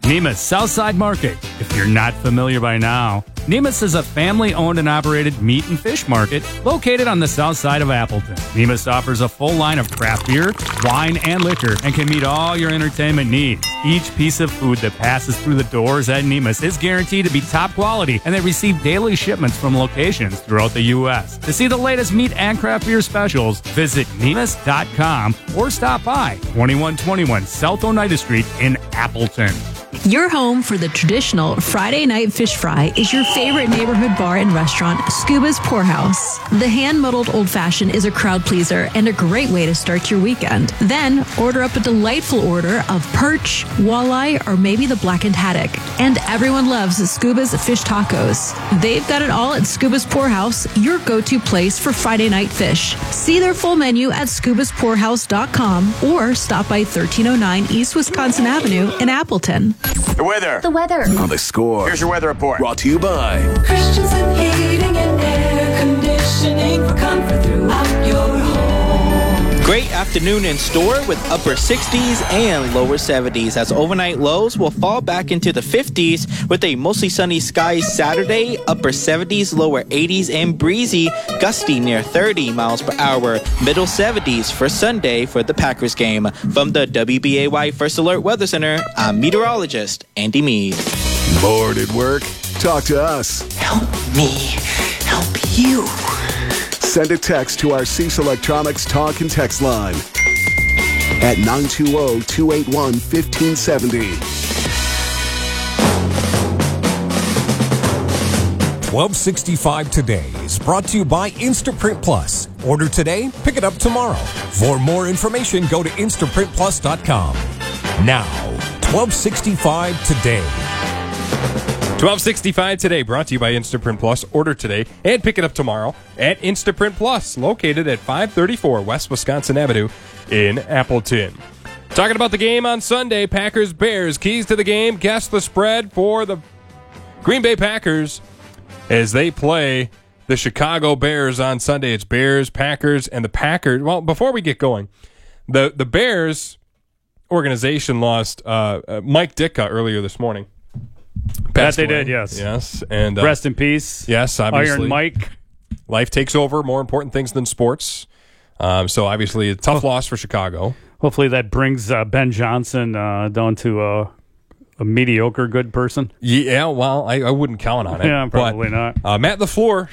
Nemus Southside Market. If you're not familiar by now, Nemus is a family-owned and operated meat and fish market located on the south side of Appleton. Nemus offers a full line of craft beer, wine, and liquor and can meet all your entertainment needs. Each piece of food that passes through the doors at Nemus is guaranteed to be top quality, and they receive daily shipments from locations throughout the U.S. To see the latest meat and craft beer specials, visit Nemus.com or stop by 2121 South Oneida Street in Appleton. Your home for the traditional Friday night fish fry is your favorite neighborhood bar and restaurant, Scuba's Poorhouse. The hand-muddled old-fashioned is a crowd pleaser and a great way to start your weekend. Then, order up a delightful order of perch, walleye, or maybe the blackened haddock. And everyone loves Scuba's fish tacos. They've got it all at Scuba's Poorhouse, your go-to place for Friday night fish. See their full menu at scubaspoorhouse.com or stop by 1309 East Wisconsin Avenue in Appleton. The weather. The weather. On The Score. Here's your weather report. Brought to you by Christensen Heating and Air Conditioning for comfort throughout your home. Great afternoon in store with upper 60s and lower 70s as overnight lows will fall back into the 50s with a mostly sunny skies Saturday, upper 70s, lower 80s, and breezy, gusty near 30 miles per hour, middle 70s for Sunday for the Packers game. From the WBAY First Alert Weather Center, I'm meteorologist Andy Meade. Bored at work? Talk to us. Help me help you. Send a text to our Cease Electronics talk and text line at 920-281-1570. 1265 Today is brought to you by Instaprint Plus. Order today, pick it up tomorrow. For more information, go to instaprintplus.com. Now, 1265 Today. 1265 Today, brought to you by Instaprint Plus. Order today and pick it up tomorrow at Instaprint Plus, located at 534 West Wisconsin Avenue in Appleton. Talking about the game on Sunday, Packers-Bears. Keys to the game, guess the spread for the Green Bay Packers as they play the Chicago Bears on Sunday. It's Bears, Packers, and the Packers. Well, before we get going, the Bears organization lost Mike Ditka earlier this morning. That they did, yes. Yes. And rest in peace. Yes, obviously. Iron Mike. Life takes over, more important things than sports. So obviously a tough loss for Chicago. Hopefully that brings Ben Johnson down to a mediocre good person. Yeah, well, I wouldn't count on it. Yeah, probably not. Matt LaFleur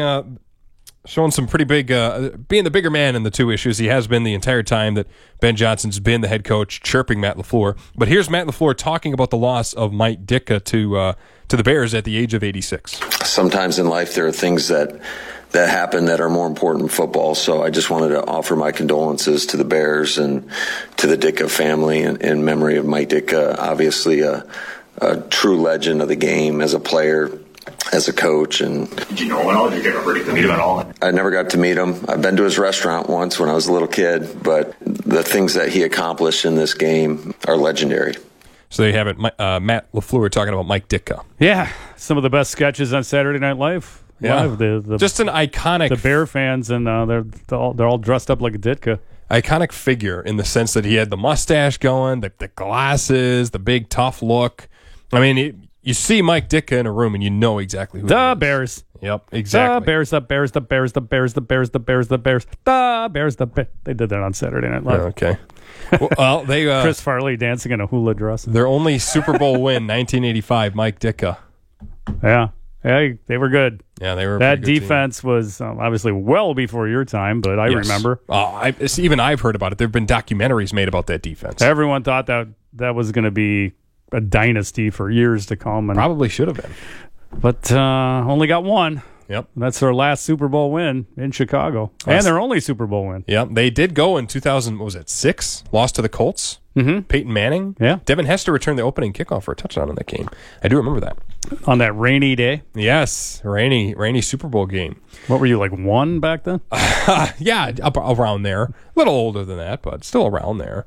showing some pretty big, being the bigger man in the two issues. He has been the entire time that Ben Johnson's been the head coach, chirping Matt LaFleur. But here's Matt LaFleur talking about the loss of Mike Ditka to the Bears at the age of 86. Sometimes in life there are things that happen that are more important than football. So I just wanted to offer my condolences to the Bears and to the Ditka family in memory of Mike Ditka, obviously a true legend of the game as a player, as a coach. And Did you know him at all? Did you ever get to meet him at all? I never got to meet him. I've been to his restaurant once when I was a little kid, but the things that he accomplished in this game are legendary. So they have it, Matt LaFleur talking about Mike Ditka. Yeah, some of the best sketches on Saturday Night Live. Yeah, the just an iconic. The Bear fans, and they're all dressed up like a Ditka. Iconic figure in the sense that he had the mustache going, the glasses, the big tough look. I mean, you see Mike Ditka in a room and you know exactly who the it is. Bears. Yep, exactly. The Bears, the Bears, the Bears, the Bears, the Bears, the Bears, the Bears, the Bears, the Bears. They did that on Saturday Night Live. Okay. Well, they Chris Farley dancing in a hula dress. Their only Super Bowl win, 1985, Mike Ditka. Yeah, they were good. Yeah, they were. That defense was obviously well before your time, but I remember. Even I've heard about it. There have been documentaries made about that defense. Everyone thought that was going to be a dynasty for years to come, and probably should have been, but only got one. Yep, that's their last Super Bowl win in Chicago, and their only Super Bowl win. Yep, they did go in 2000. What was it? 6 lost to the Colts. Mm-hmm. Peyton Manning. Yeah, Devin Hester returned the opening kickoff for a touchdown in that game. I do remember that on that rainy day. Yes, rainy Super Bowl game. What were you, like 1 back then? Yeah, around there. A little older than that, but still around there.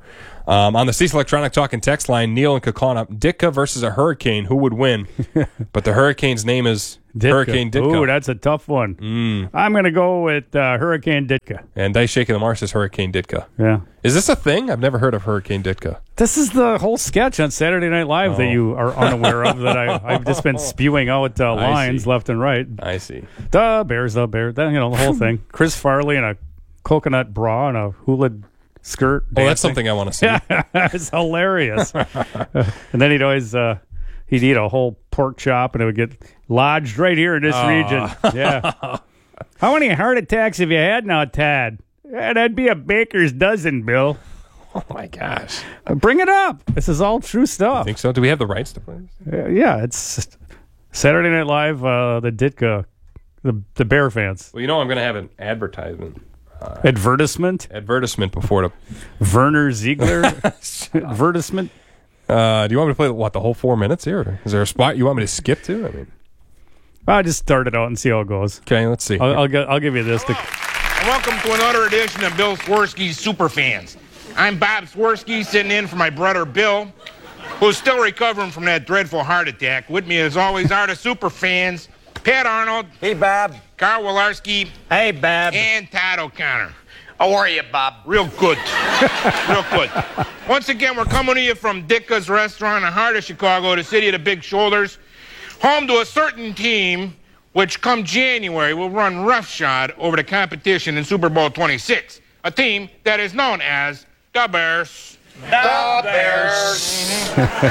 On the Cease Electronic Talk and Text line, Neil and Kaukauna, Ditka versus a hurricane. Who would win? But the hurricane's name is Hurricane Ditka. Ooh, that's a tough one. I'm going to go with Hurricane Ditka. And Dice Shaking the Marsh is Hurricane Ditka. Yeah. Is this a thing? I've never heard of Hurricane Ditka. This is the whole sketch on Saturday Night Live that you are unaware of that I've just been spewing out lines left and right. I see. The Bears, the whole thing. Chris Farley in a coconut bra and a hula skirt. Oh, that's something I want to see. It's hilarious. And then he'd always he'd eat a whole pork chop and it would get lodged right here in this region. Yeah. How many heart attacks have you had now, Tad? Yeah, that'd be a baker's dozen, Bill. Oh, my gosh. Bring it up. This is all true stuff. I think so. Do we have the rights to play this? Yeah, it's Saturday Night Live, the Ditka, the Bear fans. Well, I'm going to have an advertisement. Advertisement before the Werner Ziegler advertisement. Do you want me to play the whole 4 minutes here? Is there a spot you want me to skip to? I mean, I'll just start it out and see how it goes. Okay, let's see. I'll give you this. And welcome to another edition of Bill Swirsky's Superfans. I'm Bob Swirsky, sitting in for my brother Bill, who's still recovering from that dreadful heart attack. With me, as always, are the Superfans: Pat Arnold. Hey, Bob. Carl Wilarski. Hey, Bob. And Todd O'Connor. How are you, Bob? Real good. Real good. Once again, we're coming to you from Ditka's Restaurant in the heart of Chicago, the city of the big shoulders, home to a certain team which come January will run roughshod over the competition in Super Bowl 26, a team that is known as the Bears. The Bears.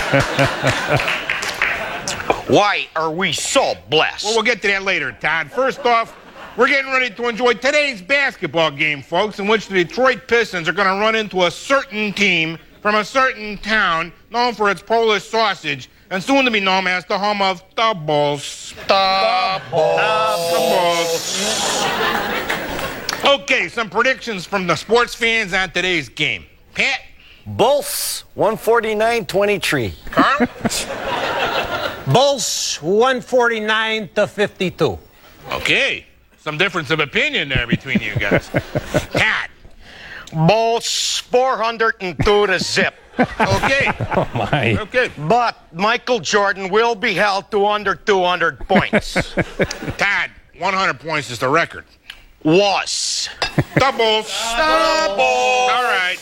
Why are we so blessed? Well, we'll get to that later, Todd. First off, we're getting ready to enjoy today's basketball game, folks, in which the Detroit Pistons are going to run into a certain team from a certain town known for its Polish sausage and soon to be known as the home of the Bulls. The Bulls. The Bulls. Okay, some predictions from the sports fans on today's game. Pat? Bulls, 149-23. Carl? Bulls, 149-52. Okay. Some difference of opinion there between you guys. Pat? Bulls, 402 to zip. Okay. Oh, my. Okay. But Michael Jordan will be held to under 200 points. Todd, 100 points is the record. Was. Doubles. Doubles. All right.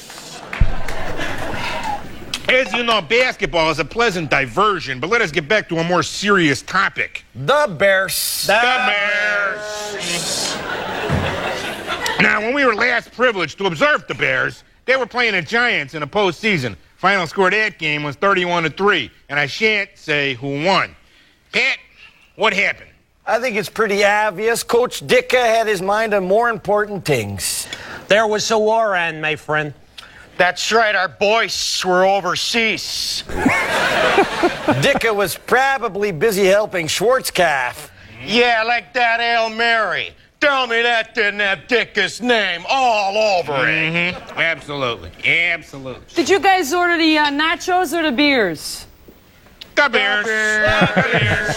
As you know, basketball is a pleasant diversion, but let us get back to a more serious topic. The Bears. The Bears. Now, when we were last privileged to observe the Bears, they were playing the Giants in the postseason. Final score of that game was 31-3, and I shan't say who won. Pat, what happened? I think it's pretty obvious. Coach Ditka had his mind on more important things. There was a war on, my friend. That's right, our boys were overseas. Ditka was probably busy helping Schwarzkopf. Yeah, like that Hail Mary. Tell me that didn't have Ditka's name all over it. Mm-hmm. Absolutely. Absolutely. Did you guys order the nachos or the beers? The Bears. The Bears.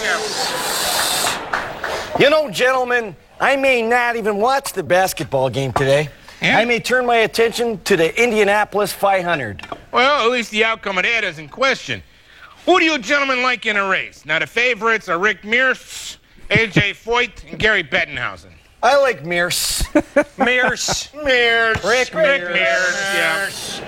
You know, gentlemen, I may not even watch the basketball game today. Yeah? I may turn my attention to the Indianapolis 500. Well, at least the outcome of that is in question. Who do you gentlemen like in a race? Now, the favorites are Rick Mears, A.J. Foyt, and Gary Bettenhausen. I like Mears. Mears. Mears. Rick Mears. Yeah.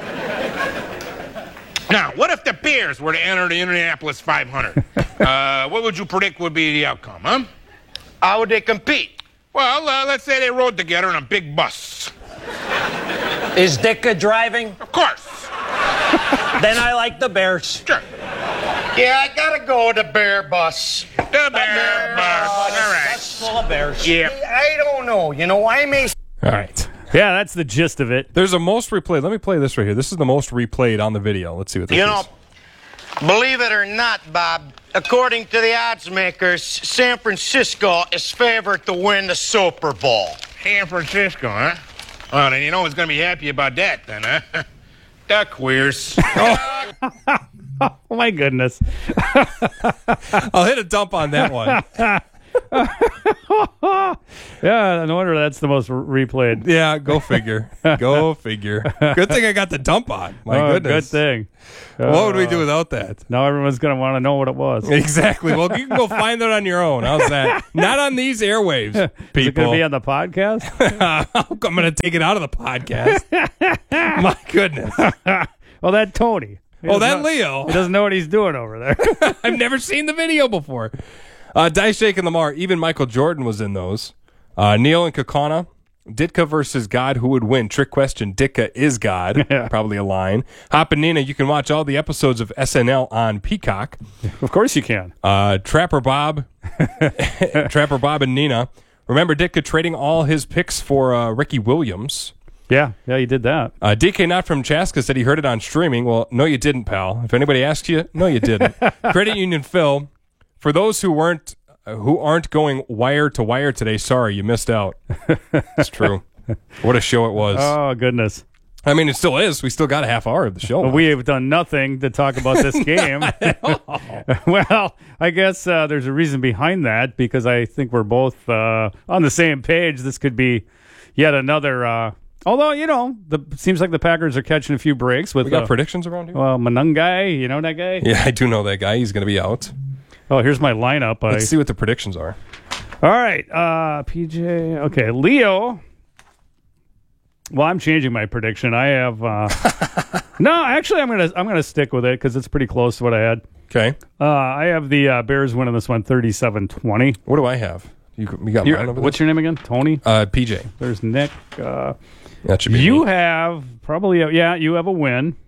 Now, what if the Bears were to enter the Indianapolis 500? What would you predict would be the outcome, huh? How would they compete? Well, let's say they rode together in a big bus. Is Ditka driving? Of course. Then I like the Bears. Sure. Yeah, I gotta go with the Bear bus. The Bear bus. All right. That's full of Bears. Yeah. I don't know. You know, I may... All right. Yeah, that's the gist of it. There's a most replayed. Let me play this right here. This is the most replayed on the video. Let's see what this is. Believe it or not, Bob, according to the odds makers, San Francisco is favored to win the Super Bowl. San Francisco, huh? Well, then you know who's going to be happy about that, then, huh? The queers. Oh, my goodness. I'll hit a dump on that one. Yeah, no wonder that's the most replayed. Yeah, go figure. Go figure. Good thing I got the dump on. My goodness. Good thing. What would we do without that? Now everyone's going to want to know what it was. Exactly. Well, you can go find it on your own. How's that? Not on these airwaves, people. Is it going to be on the podcast? I'm going to take it out of the podcast. My goodness. Well, that Tony. Leo. He doesn't know what he's doing over there. I've never seen the video before. Dice Shake and Lamar. Even Michael Jordan was in those. Neil and Kakana. Ditka versus God, who would win? Trick question. Ditka is God. Yeah. Probably a line. Hop and Nina, you can watch all the episodes of SNL on Peacock. Of course you can. Trapper Bob and Nina. Remember Ditka trading all his picks for Ricky Williams. Yeah, he did that. DK Not from Chaska said he heard it on streaming. Well, no, you didn't, pal. If anybody asks you, no, you didn't. Credit Union Phil. For those who aren't going wire to wire today, sorry, you missed out. It's true. What a show it was. Oh, goodness. I mean, it still is. We still got a half hour of the show. Well, we have done nothing to talk about this game. Well, I guess there's a reason behind that, because I think we're both on the same page. This could be yet another... although, seems like the Packers are catching a few breaks. With we got predictions around here? Well, Manungai, you know that guy? Yeah, I do know that guy. He's going to be out. Oh, here's my lineup. Let's see what the predictions are. All right, PJ. Okay, Leo. Well, I'm changing my prediction. I have no. Actually, I'm gonna stick with it because it's pretty close to what I had. Okay. I have the Bears winning this one, 37-20. What do I have? You got mine over what's your name again? Tony. PJ. There's Nick. That should be you me. have probably you have a win.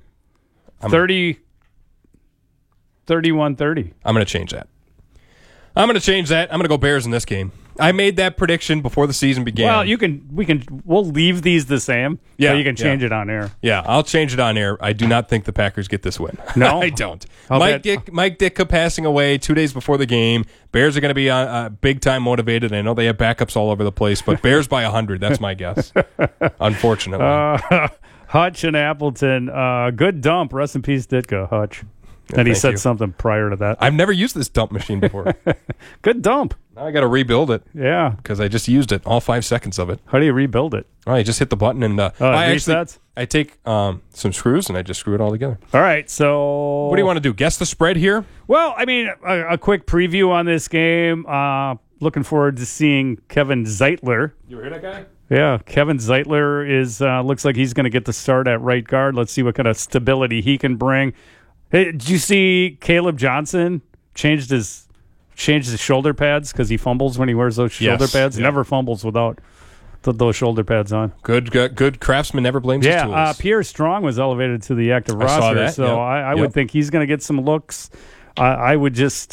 31-30. I'm going to change that. I'm going to go Bears in this game. I made that prediction before the season began. Well, we'll leave these the same. Yeah, so you can change it on air. Yeah, I'll change it on air. I do not think the Packers get this win. No, I don't. Mike Ditka passing away 2 days before the game. Bears are going to be big time motivated. I know they have backups all over the place, but Bears by 100. That's my guess. Unfortunately, Hutch and Appleton. Good dump. Rest in peace, Ditka. Hutch. And he said something prior to that. I've never used this dump machine before. Good dump. Now I got to rebuild it. Yeah. Because I just used it, all 5 seconds of it. How do you rebuild it? Oh, I just hit the button and resets? I take some screws and I just screw it all together. All right, so... What do you want to do? Guess the spread here? Well, I mean, a quick preview on this game. Looking forward to seeing Kevin Zeitler. You hear that guy? Yeah, Kevin Zeitler looks like he's going to get the start at right guard. Let's see what kind of stability he can bring. Hey, did you see Caleb Johnson changed his shoulder pads because he fumbles when he wears those shoulder pads? Yeah. Never fumbles without those shoulder pads on. Good craftsman never blames his tools. Yeah, Pierre Strong was elevated to the active roster, saw that. so I would think he's going to get some looks. I would just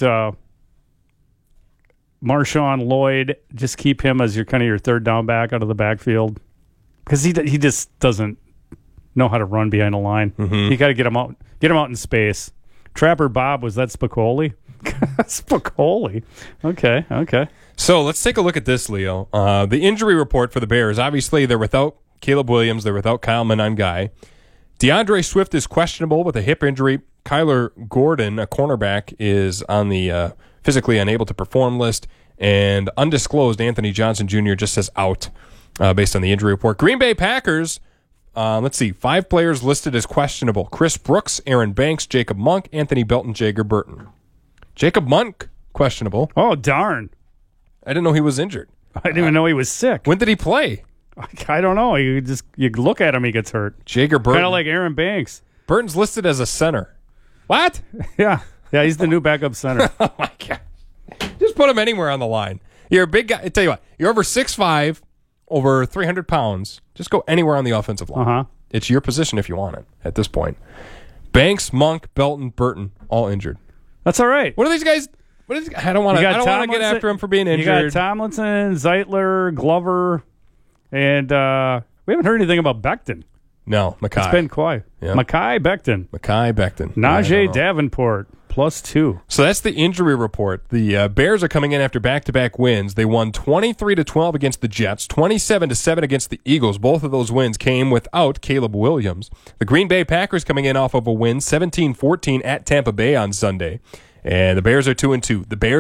Marshawn Lloyd, just keep him as your third down back out of the backfield because he just doesn't know how to run behind the line. Mm-hmm. You got to get him out in space. Trapper Bob, was that Spicoli? Spicoli. Okay. So let's take a look at this, Leo. The injury report for the Bears. Obviously, they're without Caleb Williams. They're without Kyle Manungai. DeAndre Swift is questionable with a hip injury. Kyler Gordon, a cornerback, is on the physically unable to perform list. And undisclosed Anthony Johnson Jr. just says out based on the injury report. Green Bay Packers... let's see. 5 players listed as questionable. Chris Brooks, Aaron Banks, Jacob Monk, Anthony Belton, Jager Burton. Jacob Monk, questionable. Oh, darn. I didn't know he was injured. I didn't even know he was sick. When did he play? I don't know. You look at him, he gets hurt. Jager Burton. Kind of like Aaron Banks. Burton's listed as a center. What? Yeah, he's the new backup center. Oh, my God. Just put him anywhere on the line. You're a big guy. I tell you what, you're over 6'5", over 300 pounds. Just go anywhere on the offensive line. Uh-huh. It's your position if you want it at this point. Banks, Monk, Belton, Burton, all injured. That's all right. What are these guys? I don't want to get after him for being injured. You got Tomlinson, Zeitler, Glover, and we haven't heard anything about Becton. No, Mackay. It's been quiet. Yeah. Mackay Becton. Najee Davenport, +2. So that's the injury report. The Bears are coming in after back-to-back wins. They won 23-12 against the Jets, 27-7 against the Eagles. Both of those wins came without Caleb Williams. The Green Bay Packers coming in off of a win, 17-14 at Tampa Bay on Sunday. And the Bears are 2-2. The Bears are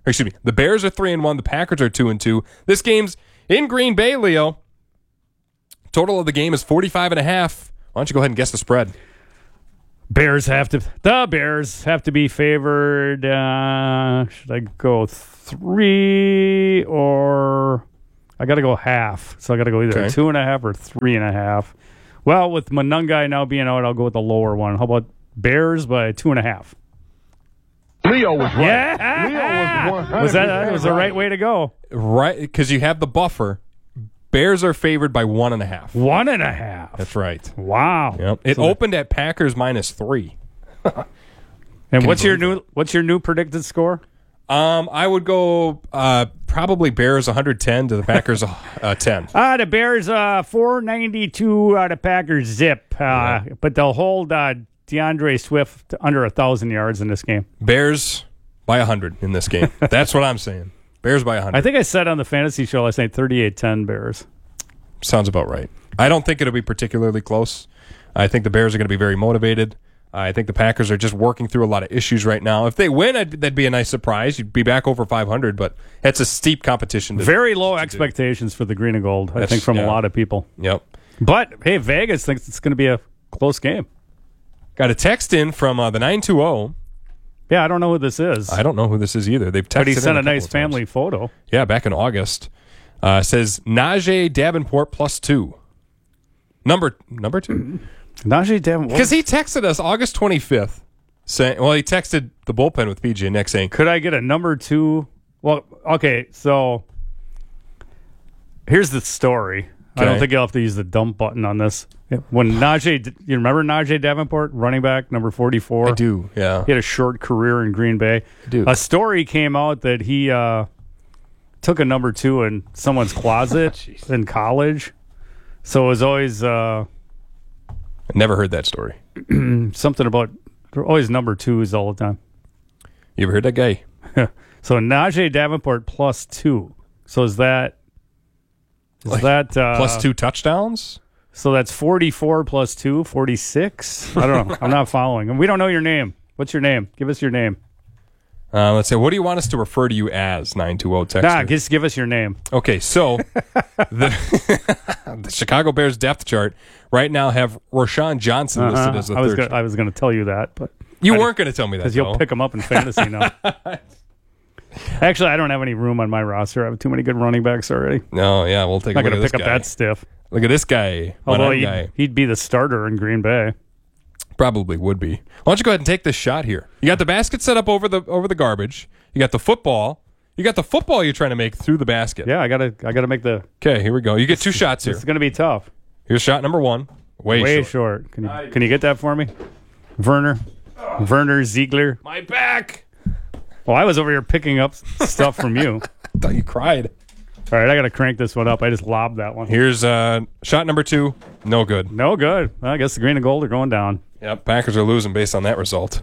Excuse me. The Bears are 3-1. The Packers are 2-2. This game's in Green Bay, Leo. Total of the game is 45.5. Why don't you go ahead and guess the spread? The Bears have to be favored. Should I go 3 or I got to go half? So I got to go either 2.5 or 3.5. Well, with Monungai now being out, I'll go with the lower one. How about Bears by 2.5? Leo was right. Yeah, Leo was 100%. that was the right way to go. Right, because you have the buffer. Bears are favored by 1.5. 1.5. That's right. Wow. Yep. It opened at Packers -3. And what's your new predicted score? I would go probably Bears 110 to the Packers 10. The Bears 492 the Packers zip. But they'll hold DeAndre Swift under 1,000 yards in this game. Bears by 100 in this game. That's what I'm saying. Bears by 100. I think I said on the fantasy show last night 38-10 Bears. Sounds about right. I don't think it'll be particularly close. I think the Bears are going to be very motivated. I think the Packers are just working through a lot of issues right now. If they win, that'd be a nice surprise. You'd be back over 500, but it's a steep competition. Very low expectations for the green and gold, I think, from a lot of people. Yep. But, hey, Vegas thinks it's going to be a close game. Got a text in from the 920. Yeah, I don't know who this is. I don't know who this is either. They've texted but he in sent a couple nice of family times. photo. Yeah, back in August. Says Najee Davenport +2. Number 2? Najee Davenport. Because he texted us August 25th. Saying, he texted the bullpen with PJ Nick saying, could I get a number 2? Well, okay, so here's the story. I don't think you'll have to use the dump button on this. When Najee, you remember Najee Davenport, running back, number 44? I do, yeah. He had a short career in Green Bay. I do. A story came out that he took a number 2 in someone's closet in college. So it was always... I never heard that story. Something about... There are always number 2s all the time. You ever heard that guy? So Najee Davenport +2. So is that... +2 touchdowns? So that's 44 + 2, 46? I don't know. I'm not following. And we don't know your name. What's your name? Give us your name. Let's say, what do you want us to refer to you as, 920 texter? Nah, just give us your name. Okay, so the Chicago Bears depth chart right now have Rashawn Johnson listed as the third. I was going to tell you that, but you weren't going to tell me that, because you'll pick them up in fantasy now. Actually, I don't have any room on my roster. I have too many good running backs already. No, yeah, we'll take a I'm not look at going this to pick guy. up that stiff. Look at this guy. Although he'd be the starter in Green Bay. Probably would be. Why don't you go ahead and take this shot here? You got the basket set up over the garbage. You got the football. You got the football you're trying to make through the basket. Yeah, I gotta make the... Okay, here we go. You get 2 shots here. It's going to be tough. Here's shot number 1. Way short. Can you get that for me? Werner Ziegler. My back. Well, I was over here picking up stuff from you. I thought you cried. All right, I got to crank this one up. I just lobbed that one. Here's shot number 2. No good. No good. Well, I guess the green and gold are going down. Yep, Packers are losing based on that result.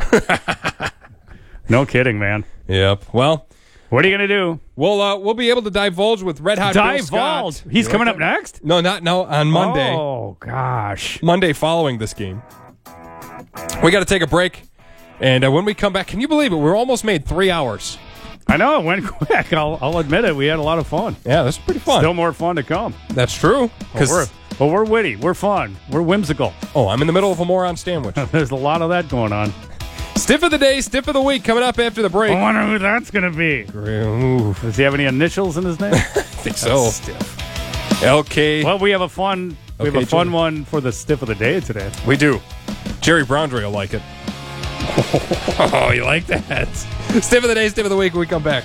No kidding, man. Yep. Well, what are you going to do? We'll be able to divulge with Red Hot Bill Scott. He's coming up next? No, on Monday. Oh, gosh. Monday following this game. We got to take a break. And when we come back, can you believe it? We're almost made 3 hours. I know, it went quick. I'll admit it. We had a lot of fun. Yeah, that's pretty fun. Still more fun to come. That's true. We're witty. We're fun. We're whimsical. Oh, I'm in the middle of a moron sandwich. There's a lot of that going on. Stiff of the day, stiff of the week coming up after the break. I wonder who that's going to be. Ooh. Does he have any initials in his name? I think so. Stiff. LK. Well, we have a fun one for the stiff of the day today. We do. Jerry Browntree will like it. Oh, you like that? Stiff of the day, stiff of the week when we come back.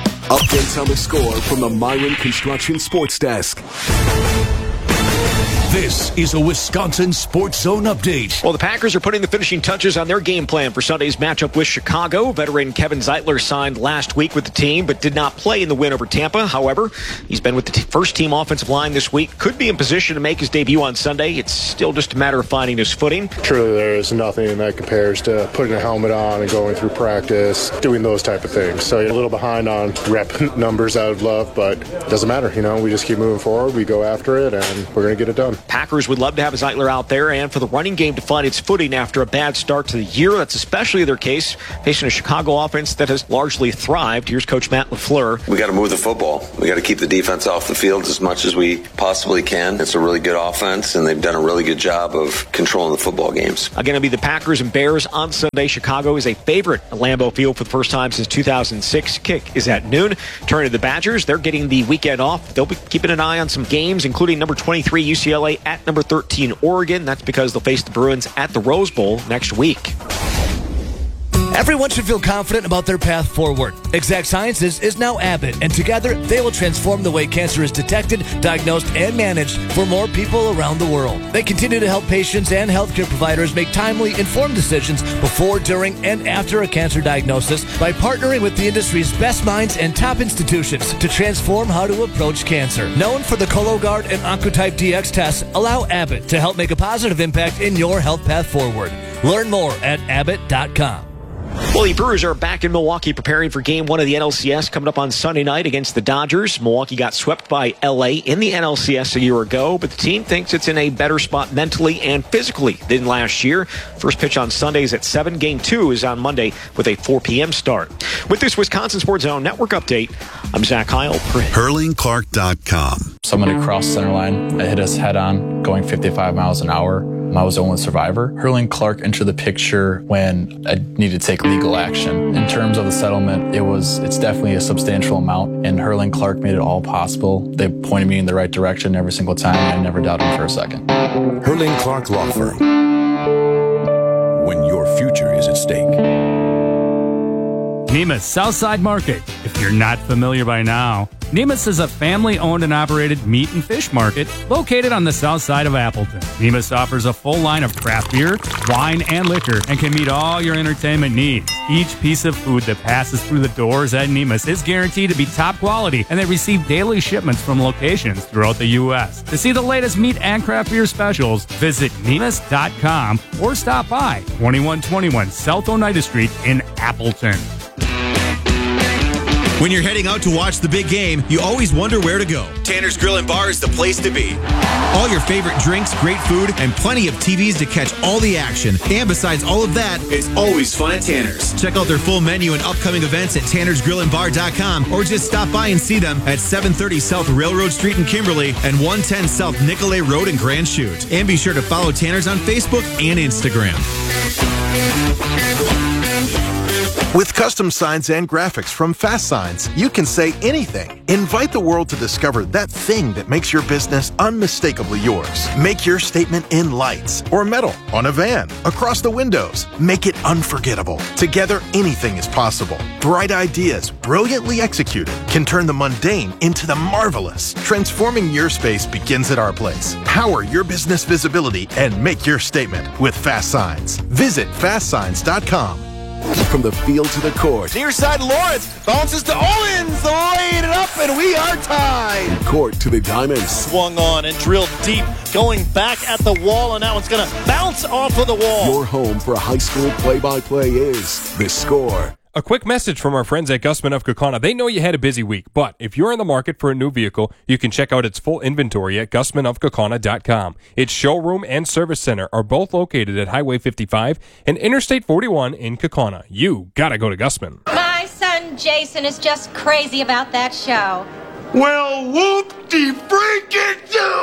Updates on the score from the Myron Construction Sports Desk. This is a Wisconsin Sports Zone update. Well, the Packers are putting the finishing touches on their game plan for Sunday's matchup with Chicago. Veteran Kevin Zeitler signed last week with the team, but did not play in the win over Tampa. However, he's been with the first team offensive line this week. Could be in position to make his debut on Sunday. It's still just a matter of finding his footing. Truly, there is nothing that compares to putting a helmet on and going through practice, doing those type of things. So you're a little behind on rep numbers I would love, but it doesn't matter. We just keep moving forward. We go after it, and we're going to get it done. Packers would love to have Zeitler out there and for the running game to find its footing after a bad start to the year. That's especially their case facing a Chicago offense that has largely thrived. Here's Coach Matt LaFleur. We got to move the football. We got to keep the defense off the field as much as we possibly can. It's a really good offense, and they've done a really good job of controlling the football games. Again, it'll be the Packers and Bears on Sunday. Chicago is a favorite at Lambeau Field for the first time since 2006. Kick is at noon. Turning to the Badgers, they're getting the weekend off. They'll be keeping an eye on some games, including number 23 UCLA at number 13 Oregon. That's because they'll face the Bruins at the Rose Bowl next week. Everyone should feel confident about their path forward. Exact Sciences is now Abbott, and together they will transform the way cancer is detected, diagnosed, and managed for more people around the world. They continue to help patients and healthcare providers make timely, informed decisions before, during, and after a cancer diagnosis by partnering with the industry's best minds and top institutions to transform how to approach cancer. Known for the Cologuard and Oncotype DX tests, allow Abbott to help make a positive impact in your health path forward. Learn more at abbott.com. Well, the Brewers are back in Milwaukee preparing for Game 1 of the NLCS coming up on Sunday night against the Dodgers. Milwaukee got swept by L.A. in the NLCS a year ago, but the team thinks it's in a better spot mentally and physically than last year. First pitch on Sunday is at 7. Game 2 is on Monday with a 4 p.m. start. With this Wisconsin Sports Zone Network update, I'm Zach Heil. HurlingClark.com. Someone had crossed center line. I hit us head on, going 55 miles an hour. I was the only survivor. Hurling Clark entered the picture when I needed to take legal action. In terms of the settlement, it's definitely a substantial amount, and Hurling Clark made it all possible. They pointed me in the right direction every single time, and I never doubted them for a second. Hurling Clark Law Firm. When your future is at stake. Nemus Southside Market. If you're not familiar by now, Nemus is a family-owned and operated meat and fish market located on the south side of Appleton. Nemus offers a full line of craft beer, wine, and liquor and can meet all your entertainment needs. Each piece of food that passes through the doors at Nemus is guaranteed to be top quality, and they receive daily shipments from locations throughout the U.S. To see the latest meat and craft beer specials, visit Nemus.com or stop by 2121 South Oneida Street in Appleton. When you're heading out to watch the big game, you always wonder where to go. Tanner's Grill and Bar is the place to be. All your favorite drinks, great food, and plenty of TVs to catch all the action. And besides all of that, it's always fun at Tanner's. Check out their full menu and upcoming events at tannersgrillandbar.com or just stop by and see them at 730 South Railroad Street in Kimberly and 110 South Nicolay Road in Grand Chute. And be sure to follow Tanner's on Facebook and Instagram. With custom signs and graphics from Fast Signs, you can say anything. Invite the world to discover that thing that makes your business unmistakably yours. Make your statement in lights or metal, on a van, across the windows. Make it unforgettable. Together, anything is possible. Bright ideas, brilliantly executed, can turn the mundane into the marvelous. Transforming your space begins at our place. Power your business visibility and make your statement with Fast Signs. Visit fastsigns.com. From the field to the court. Near side Lawrence bounces to Owens, laid it up, and we are tied. Court to the diamonds. Swung on and drilled deep, going back at the wall, and now it's going to bounce off of the wall. Your home for high school play-by-play is The Score. A quick message from our friends at Gusman of Kaukauna. They know you had a busy week, but if you're in the market for a new vehicle, you can check out its full inventory at GusmanofKaukauna.com. Its showroom and service center are both located at Highway 55 and Interstate 41 in Kaukauna. You gotta go to Gusman. My son Jason is just crazy about that show. Well, whoop-de-freaking-do!